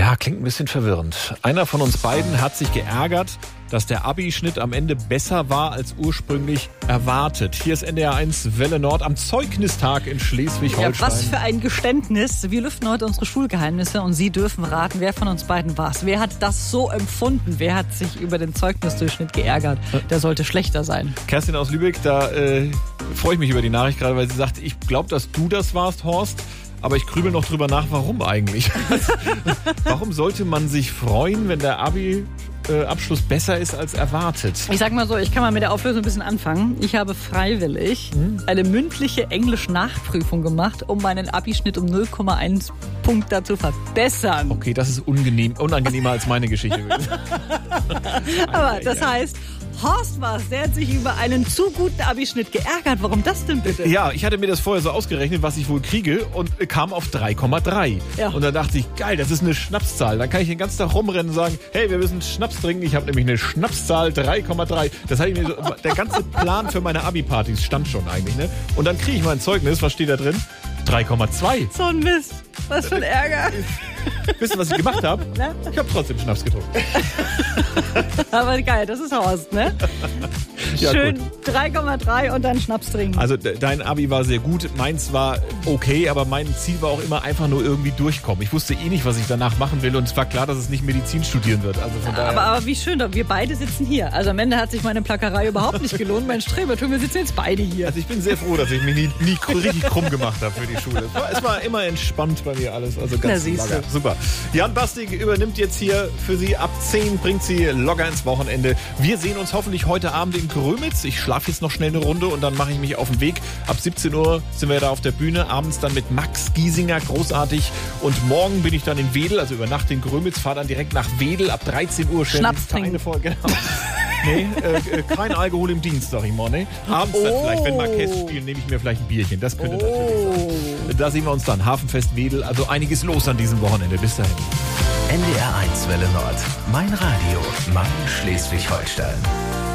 Ja, klingt ein bisschen verwirrend. Einer von uns beiden hat sich geärgert, dass der Abischnitt am Ende besser war als ursprünglich erwartet. Hier ist NDR 1 Welle Nord am Zeugnistag in Schleswig-Holstein. Ja, was für ein Geständnis. Wir lüften heute unsere Schulgeheimnisse und Sie dürfen raten, wer von uns beiden war es. Wer hat das so empfunden? Wer hat sich über den Zeugnisdurchschnitt geärgert? Der sollte schlechter sein. Kerstin aus Lübeck, da freue ich mich über die Nachricht gerade, weil sie sagt, ich glaube, dass du das warst, Horst. Aber ich grübel noch drüber nach, warum eigentlich? Warum sollte man sich freuen, wenn der Abi-Abschluss besser ist als erwartet? Ich sag mal so, ich kann mal mit der Auflösung ein bisschen anfangen. Ich habe freiwillig eine mündliche Englisch-Nachprüfung gemacht, um meinen Abischnitt um 0,1 Punkte zu verbessern. Okay, das ist unangenehmer als meine Geschichte. Aber das heißt, Horst war es, der hat sich über einen zu guten Abischnitt geärgert. Warum das denn bitte? Ja, ich hatte mir das vorher so ausgerechnet, was ich wohl kriege und kam auf 3,3. Ja. Und da dachte ich, geil, das ist eine Schnapszahl. Dann kann ich den ganzen Tag rumrennen und sagen, hey, wir müssen Schnaps trinken. Ich habe nämlich eine Schnapszahl 3,3. Das hatte ich mir so, der ganze Plan für meine Abi-Partys stand schon eigentlich, ne? Und dann kriege ich mein Zeugnis, was steht da drin? 3,2. So ein Mist. Was für ein Ärger. Wisst ihr, was ich gemacht habe? Ich habe trotzdem Schnaps getrunken. Aber geil, das ist Horst, ne? Ja, schön 3,3 und dann Schnaps trinken. Also dein Abi war sehr gut, meins war okay, aber mein Ziel war auch immer einfach nur irgendwie durchkommen. Ich wusste eh nicht, was ich danach machen will und es war klar, dass es nicht Medizin studieren wird. Also von daher aber wie schön, wir beide sitzen hier. Also am Ende hat sich meine Plackerei überhaupt nicht gelohnt. Mein Strebertum, wir sitzen jetzt beide hier. Also ich bin sehr froh, dass ich mich nie richtig krumm gemacht habe für die Schule. Es war immer entspannt bei mir alles. Also ganz locker. Super. Jan Bastig übernimmt jetzt hier für Sie. Ab 10 bringt Sie locker ins Wochenende. Wir sehen uns hoffentlich heute Abend in Grömitz. Ich schlafe jetzt noch schnell eine Runde und dann mache ich mich auf den Weg. Ab 17 Uhr sind wir da auf der Bühne. Abends dann mit Max Giesinger, großartig. Und morgen bin ich dann in Wedel, also über Nacht in Grömitz, fahre dann direkt nach Wedel. Ab 13 Uhr stellen Schnaps trinken. vor. Genau. Nee, kein Alkohol im Dienst, sag ich mal. Ne? Abends dann vielleicht, wenn Marquez spielen, nehme ich mir vielleicht ein Bierchen. Das könnte natürlich sein. Da sehen wir uns dann. Hafenfest Wedel, also einiges los an diesem Wochenende. Bis dahin. NDR 1 Welle Nord. Mein Radio. Mein Schleswig-Holstein.